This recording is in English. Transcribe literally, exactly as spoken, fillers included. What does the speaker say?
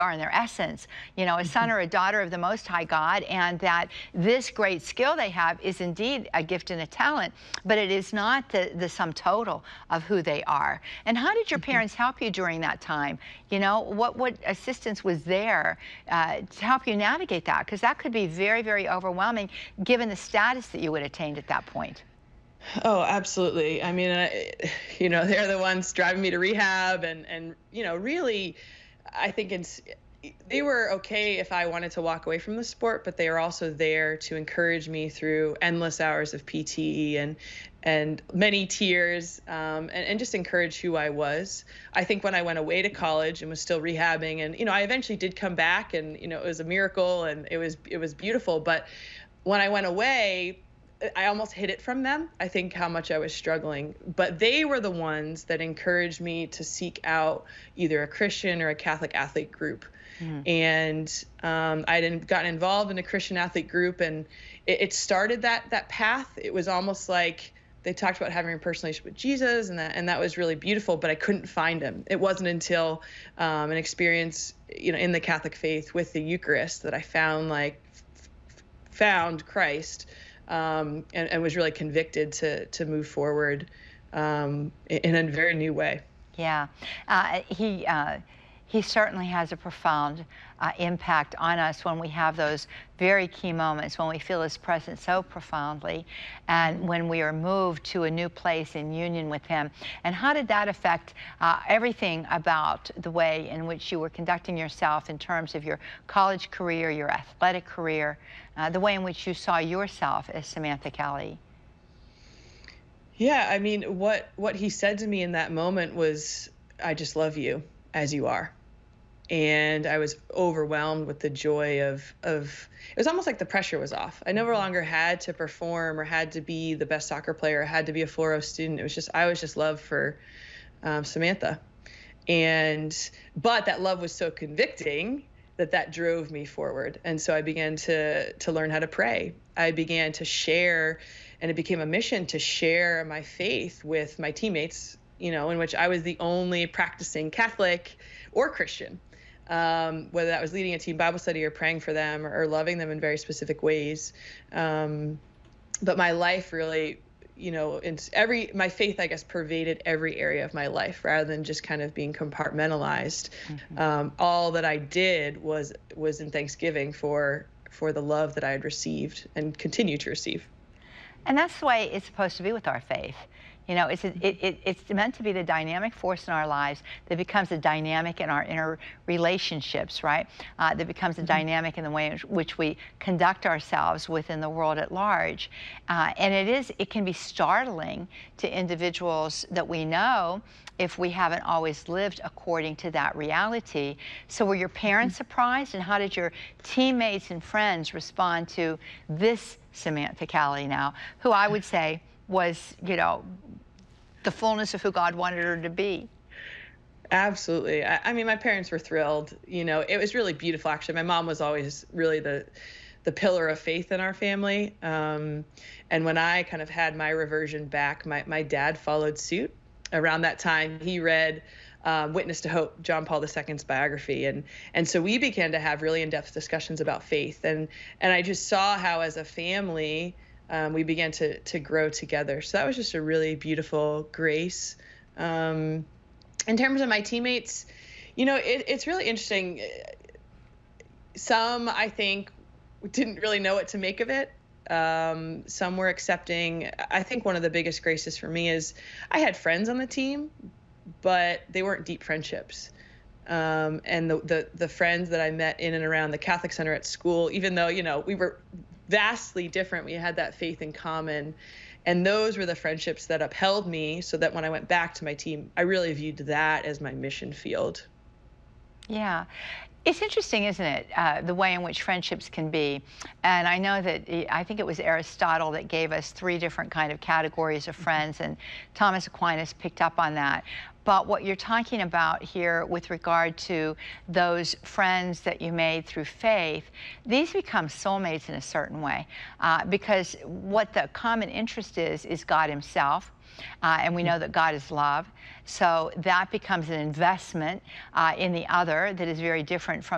are in their essence, you know, a son or a daughter of the Most High God, and that this great skill they have is indeed a gift and a talent, but it is not the, the sum total of who they are. And how did your parents help you during that time? You know, what, what assistance was there uh, to help you navigate that? Because that could be very, very overwhelming given the status that you had attained at that point. Oh, absolutely. I mean, I, you know, they're the ones driving me to rehab, and, and you know, really, I think it's, they were okay if I wanted to walk away from the sport, but they were also there to encourage me through endless hours of P T and and many tears, um, and, and just encourage who I was. I think when I went away to college and was still rehabbing, and you know, I eventually did come back, and you know, it was a miracle, and it was it was beautiful. But when I went away, I almost hid it from them, I think, how much I was struggling. But they were the ones that encouraged me to seek out either a Christian or a Catholic athlete group. Mm. And um, I'd gotten involved in a Christian athlete group, and it, it started that that path. It was almost like they talked about having a personal relationship with Jesus, and that and that was really beautiful, but I couldn't find him. It wasn't until um, an experience, you know, in the Catholic faith with the Eucharist that I found like f- found Christ. Um, and, and was really convicted to to move forward um, in a very new way. Yeah, uh, he uh, he certainly has a profound uh, impact on us when we have those very key moments, when we feel his presence so profoundly, and when we are moved to a new place in union with him. And how did that affect uh, everything about the way in which you were conducting yourself in terms of your college career, your athletic career, uh, the way in which you saw yourself as Samantha Kelly? Yeah, I mean, what what he said to me in that moment was, "I just love you as you are." And I was overwhelmed with the joy of, of, it was almost like the pressure was off. I no longer had to perform or had to be the best soccer player, or had to be a Floro student. It was just, I was just love for um, Samantha. And, but that love was so convicting that that drove me forward. And so I began to, to learn how to pray. I began to share, and it became a mission to share my faith with my teammates, you know, in which I was the only practicing Catholic or Christian. Um, whether that was leading a team Bible study or praying for them, or, or loving them in very specific ways. Um, but my life really, you know, in every, my faith, I guess, pervaded every area of my life rather than just kind of being compartmentalized. Mm-hmm. Um, all that I did was, was in thanksgiving for, for the love that I had received and continue to receive. And that's the way it's supposed to be with our faith. You know, it's, it, it, it's meant to be the dynamic force in our lives that becomes a dynamic in our inner relationships, right? Uh, that becomes a mm-hmm. dynamic in the way in which we conduct ourselves within the world at large. Uh, and it is, it can be startling to individuals that we know if we haven't always lived according to that reality. So were your parents mm-hmm. surprised? And how did your teammates and friends respond to this Samantha Kelly now, who I would say was, you know, the fullness of who God wanted her to be? Absolutely. I, I mean, my parents were thrilled. You know, it was really beautiful, actually. My mom was always really the the pillar of faith in our family. Um, and when I kind of had my reversion back, my, my dad followed suit. Around that time, he read um, Witness to Hope, John Paul the Second's biography. And and so we began to have really in-depth discussions about faith. And, and I just saw how, as a family, Um, we began to to grow together. So that was just a really beautiful grace. Um, in terms of my teammates, you know, it, it's really interesting. Some, I think, didn't really know what to make of it. Um, some were accepting. I think one of the biggest graces for me is I had friends on the team, but they weren't deep friendships. Um, and the, the the friends that I met in and around the Catholic Center at school, even though, you know, we were vastly different, we had that faith in common, and those were the friendships that upheld me, so that when I went back to my team, I really viewed that as my mission field. Yeah. It's interesting, isn't it, uh, the way in which friendships can be. And I know that, I think it was Aristotle that gave us three different kind of categories of friends, and Thomas Aquinas picked up on that. But what you're talking about here with regard to those friends that you made through faith, these become soulmates in a certain way, uh, because what the common interest is, is God himself. Uh, and we know that God is love. So that becomes an investment uh, in the other that is very different from